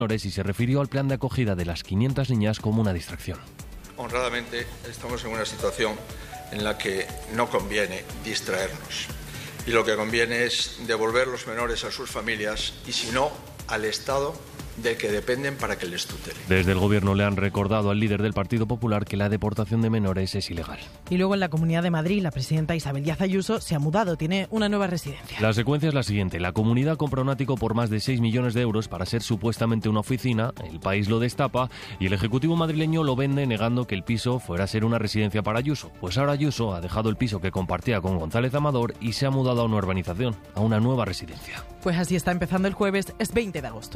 y se refirió al plan de acogida de las 500 niñas como una distracción. Honradamente, estamos en una situación en la que no conviene distraernos. Y lo que conviene es devolver los menores a sus familias y, si no, al Estado del que dependen para que les tutele. Desde el Gobierno le han recordado al líder del Partido Popular que la deportación de menores es ilegal. Y luego en la Comunidad de Madrid, la presidenta Isabel Díaz Ayuso se ha mudado, tiene una nueva residencia. La secuencia es la siguiente. La comunidad compra un ático por más de 6 millones de euros para ser supuestamente una oficina, el país lo destapa y el Ejecutivo madrileño lo vende negando que el piso fuera a ser una residencia para Ayuso. Pues ahora Ayuso ha dejado el piso que compartía con González Amador y se ha mudado a una urbanización, a una nueva residencia. Pues así está empezando el jueves, es 20 de agosto.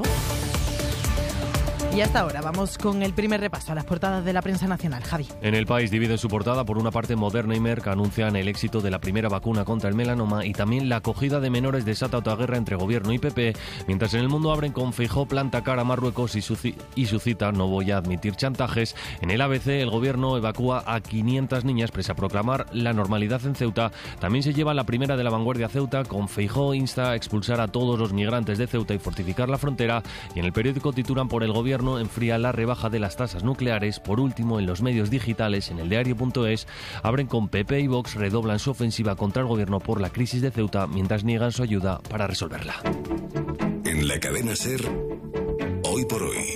Y hasta ahora vamos con el primer repaso a las portadas de la prensa nacional. Javi. En El País dividen su portada. Por una parte, Moderna y Merck anuncian el éxito de la primera vacuna contra el melanoma y también la acogida de menores desata otra guerra entre Gobierno y PP, mientras en El Mundo abren con Feijóo planta cara a Marruecos y su cita no voy a admitir chantajes. En el ABC, el Gobierno evacúa a 500 niñas pese a proclamar la normalidad en Ceuta. También se lleva la primera de La Vanguardia a Ceuta, con Feijóo insta a expulsar a todos los migrantes de Ceuta y fortificar la frontera. Y en el periódico titulan por el Gobierno enfría la rebaja de las tasas nucleares. Por último, en los medios digitales, en el diario.es, abren con PP y Vox redoblan su ofensiva contra el Gobierno por la crisis de Ceuta, mientras niegan su ayuda para resolverla. En la cadena SER, hoy por hoy.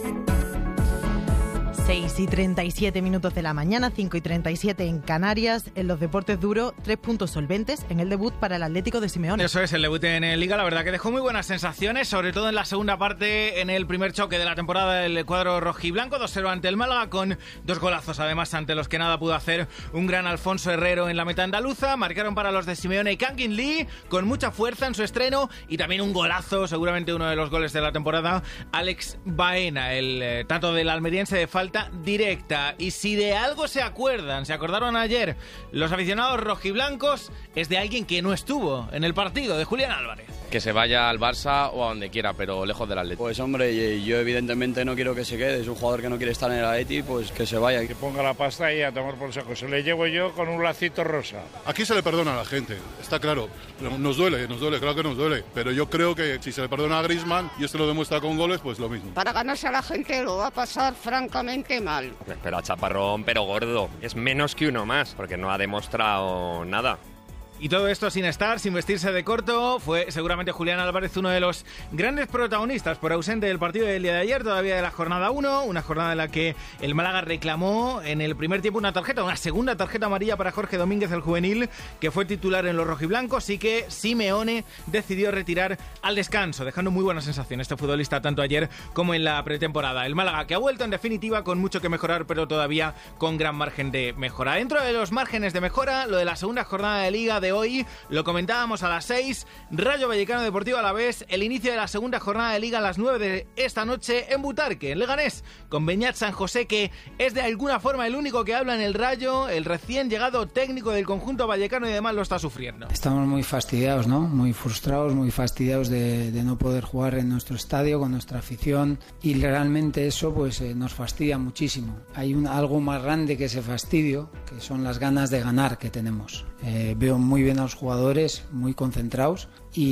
6:37 de la mañana, 5:37 en Canarias. En los deportes duros, 3 puntos solventes en el debut para el Atlético de Simeone. Eso es, el debut en Liga, la verdad que dejó muy buenas sensaciones, sobre todo en la segunda parte, en el primer choque de la temporada del cuadro rojiblanco, 2-0 ante el Málaga, con 2 golazos además ante los que nada pudo hacer un gran Alfonso Herrero en la meta andaluza. Marcaron para los de Simeone y Kangin Lee, con mucha fuerza en su estreno, y también un golazo, seguramente uno de los goles de la temporada, Alex Baena, el tanto del almeriense de falta directa. Y si de algo se acordaron ayer los aficionados rojiblancos, es de alguien que no estuvo en el partido, de Julián Álvarez. Que se vaya al Barça o a donde quiera, pero lejos del Atleti. Pues hombre, yo evidentemente no quiero que se quede, es un jugador que no quiere estar en el Atleti, pues que se vaya. Que ponga la pasta y a tomar por saco, se le llevo yo con un lacito rosa. Aquí se le perdona a la gente, está claro, nos duele, claro que nos duele, pero yo creo que si se le perdona a Griezmann y lo demuestra con goles, pues lo mismo. Para ganarse a la gente lo va a pasar francamente mal. Pero a chaparrón, pero gordo, es menos que uno más, porque no ha demostrado nada. Y todo esto sin vestirse de corto. Fue seguramente Julián Álvarez uno de los grandes protagonistas por ausente del partido del día de ayer, todavía de la jornada 1, una jornada en la que el Málaga reclamó en el primer tiempo una segunda tarjeta amarilla para Jorge Domínguez, el juvenil, que fue titular en los rojiblancos, y que Simeone decidió retirar al descanso, dejando muy buena sensación este futbolista tanto ayer como en la pretemporada. El Málaga que ha vuelto en definitiva con mucho que mejorar, pero todavía con gran margen de mejora. Dentro de los márgenes de mejora, lo de la segunda jornada de Liga de hoy, lo comentábamos a las 6, Rayo Vallecano Deportivo Alavés, el inicio de la segunda jornada de Liga a las 9 de esta noche en Butarque, en Leganés, con Beñat San José, que es de alguna forma el único que habla en el Rayo, el recién llegado técnico del conjunto vallecano, y además lo está sufriendo. Estamos muy fastidiados, ¿no? Muy frustrados, muy fastidiados de no poder jugar en nuestro estadio con nuestra afición, y realmente eso pues nos fastidia muchísimo. Hay algo más grande que ese fastidio, que son las ganas de ganar que tenemos. Veo muy bien a los jugadores, muy concentrados,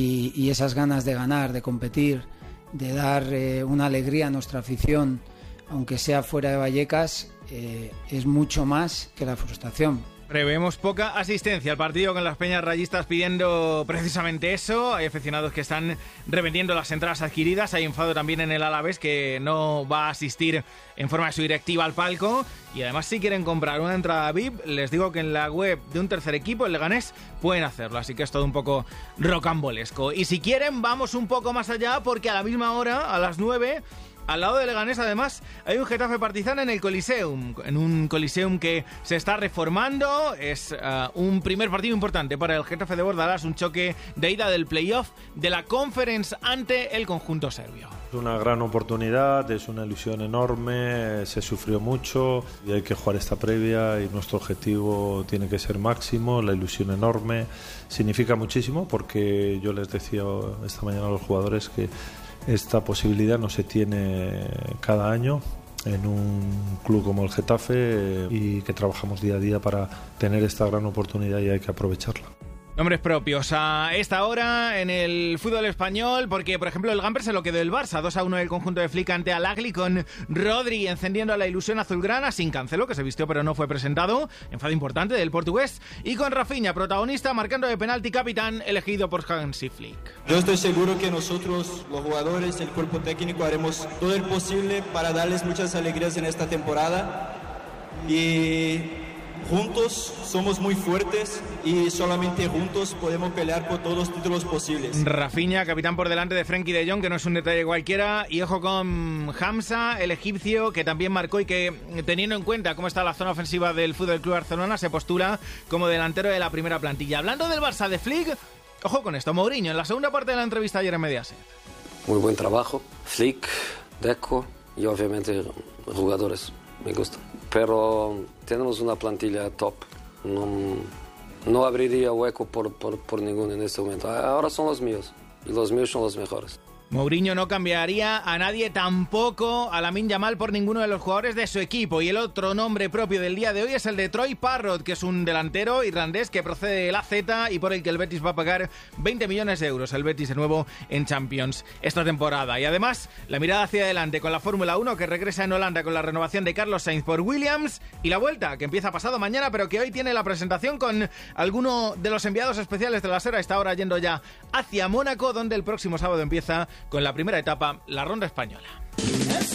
y esas ganas de ganar, de competir, de dar una alegría a nuestra afición, aunque sea fuera de Vallecas, es mucho más que la frustración. Prevemos poca asistencia al partido, con las peñas rayistas pidiendo precisamente eso. Hay aficionados que están revendiendo las entradas adquiridas. Hay enfado también en el Alavés, que no va a asistir en forma de su directiva al palco. Y además, si quieren comprar una entrada VIP, les digo que en la web de un tercer equipo, el Leganés, pueden hacerlo. Así que es todo un poco rocambolesco. Y si quieren, vamos un poco más allá, porque a la misma hora, a las 9... al lado de Leganés, además, hay un Getafe Partizan en el Coliseum, en un Coliseum que se está reformando. Es un primer partido importante para el Getafe de Bordalás, un choque de ida del playoff de la Conference ante el conjunto serbio. Es una gran oportunidad, es una ilusión enorme, se sufrió mucho y hay que jugar esta previa, y nuestro objetivo tiene que ser máximo, la ilusión enorme. Significa muchísimo, porque yo les decía esta mañana a los jugadores que esta posibilidad no se tiene cada año en un club como el Getafe, y que trabajamos día a día para tener esta gran oportunidad y hay que aprovecharla. Nombres propios a esta hora en el fútbol español, porque por ejemplo el Gamper se lo quedó el Barça, 2-1 el conjunto de Flick ante Al-Ahly, con Rodri encendiendo la ilusión azulgrana, sin Cancelo, que se vistió pero no fue presentado, enfado importante del portugués, y con Rafinha, protagonista, marcando de penalti, capitán, elegido por Hansi Flick. Yo estoy seguro que nosotros, los jugadores, el cuerpo técnico, haremos todo el posible para darles muchas alegrías en esta temporada, y juntos somos muy fuertes y solamente juntos podemos pelear por todos los títulos posibles. Rafinha, capitán por delante de Frenkie de Jong, que no es un detalle cualquiera, y ojo con Hamza, el egipcio, que también marcó y que, teniendo en cuenta cómo está la zona ofensiva del FC Barcelona, se postula como delantero de la primera plantilla. Hablando del Barça de Flick, ojo con esto, Mourinho, en la segunda parte de la entrevista ayer en Mediaset. Muy buen trabajo, Flick, Deco y obviamente jugadores, me gusta. Pero tenemos una plantilla top. No abriría hueco por ninguno en este momento. Ahora son los míos. Y los míos son los mejores. Mourinho no cambiaría a nadie, tampoco a Lamine Yamal, por ninguno de los jugadores de su equipo. Y el otro nombre propio del día de hoy es el de Troy Parrott, que es un delantero irlandés que procede del AZ y por el que el Betis va a pagar 20 millones de euros. El Betis de nuevo en Champions esta temporada. Y además, la mirada hacia adelante con la Fórmula 1, que regresa en Holanda con la renovación de Carlos Sainz por Williams, y la Vuelta, que empieza pasado mañana, pero que hoy tiene la presentación con alguno de los enviados especiales de la SER. A esta hora yendo ya hacia Mónaco, donde el próximo sábado empieza con la primera etapa, la Ronda Española.